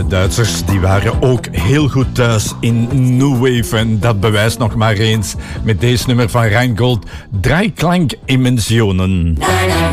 de Duitsers die waren ook heel goed thuis in New Wave. En dat bewijst nog maar eens met deze nummer van Rheingold. Dreiklank-Dimensionen.